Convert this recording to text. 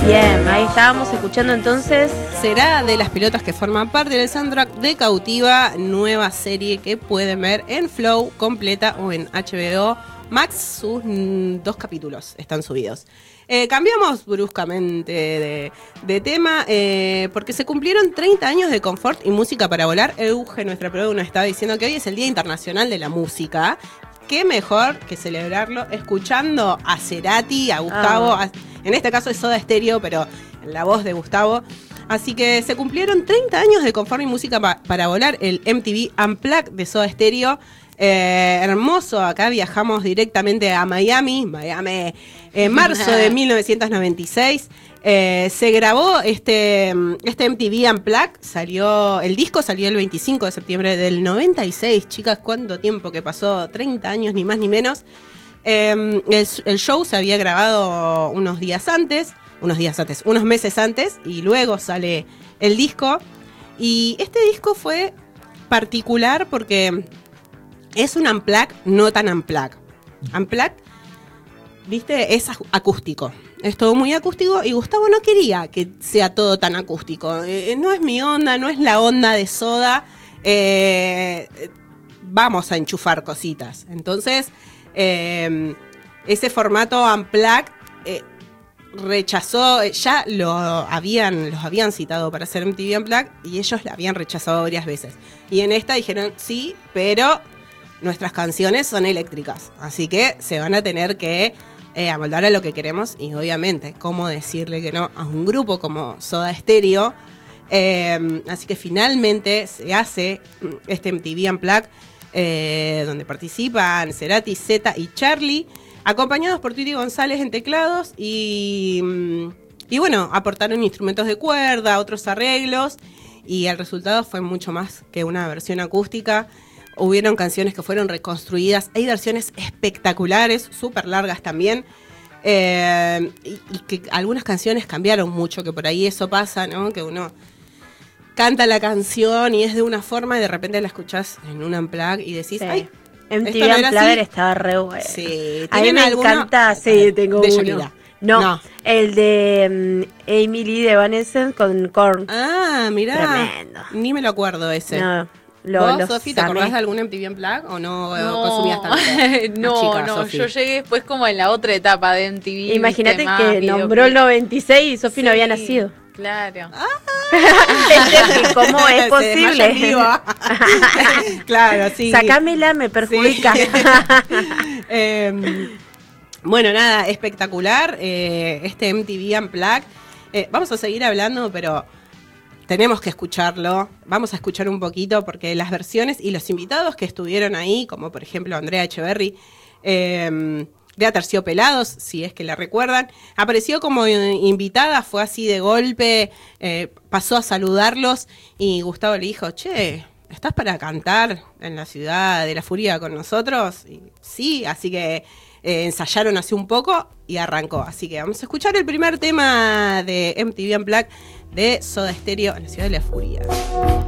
Bien, ahí estábamos escuchando entonces. Será de las pilotas que forman parte del soundtrack de Cautiva, nueva serie que pueden ver en Flow completa o en HBO Max. Sus 2 capítulos están subidos. Cambiamos bruscamente de tema porque se cumplieron 30 años de confort y música para volar. Euge, nuestra productora, nos estaba diciendo que hoy es el Día Internacional de la Música. Qué mejor que celebrarlo escuchando a Cerati, a Gustavo, en este caso es Soda Stereo, pero en la voz de Gustavo. Así que se cumplieron 30 años de confort y música para volar, el MTV Unplugged de Soda Stereo. Hermoso, acá viajamos directamente a Miami, en marzo de 1996. Se grabó este MTV Unplugged, el disco salió el 25 de septiembre del 96, chicas, cuánto tiempo que pasó, 30 años ni más ni menos. El show se había grabado unos meses antes, y luego sale el disco. Y este disco fue particular porque es un Unplugged, no tan Unplugged. Unplugged, viste, es acústico. Es todo muy acústico y Gustavo no quería que sea todo tan acústico. No es mi onda, no es la onda de Soda. Vamos a enchufar cositas. Entonces, ese formato Unplugged rechazó, ya los habían citado para hacer MTV Unplugged y ellos la habían rechazado varias veces. Y en esta dijeron sí, pero nuestras canciones son eléctricas, así que se van a tener que amoldar a lo que queremos y obviamente cómo decirle que no a un grupo como Soda Stereo. Así que finalmente se hace este MTV Unplugged, donde participan Cerati, Zeta y Charlie, acompañados por Titi González en teclados y bueno, aportaron instrumentos de cuerda, otros arreglos, y el resultado fue mucho más que una versión acústica. Hubieron canciones que fueron reconstruidas, hay versiones espectaculares, súper largas también, y que algunas canciones cambiaron mucho, que por ahí eso pasa, ¿no? Que uno canta la canción y es de una forma y de repente la escuchás en un Unplugged y decís, Sí. ¡ay! MTV Unplugged estaba re bueno. Sí. A mí me encanta, sí, tengo de uno. Shakira. No, el de Amy Lee de Evanescence con Korn. Ah, mirá. Tremendo. Ni me lo acuerdo ese. No, ¿Vos, Sofi, te acordás de algún MTV Unplugged o no consumías tanto? No, yo llegué después como en la otra etapa de MTV. Imagínate que nombró el 96 y Sofi no había nacido. Claro. ¿Cómo es posible? Claro, sí. Sacámela, me perjudica. Sí. Bueno, nada, espectacular este MTV Unplugged. Vamos a seguir hablando, pero tenemos que escucharlo. Vamos a escuchar un poquito porque las versiones y los invitados que estuvieron ahí, como por ejemplo Andrea Echeverry, de Aterciopelados, si es que la recuerdan, apareció como invitada, fue así de golpe, pasó a saludarlos y Gustavo le dijo, che, ¿estás para cantar en la ciudad de la furia con nosotros? Y sí, así que ensayaron hace un poco y arrancó. Así que vamos a escuchar el primer tema de MTV Unplugged de Soda Stereo en la ciudad de la furia.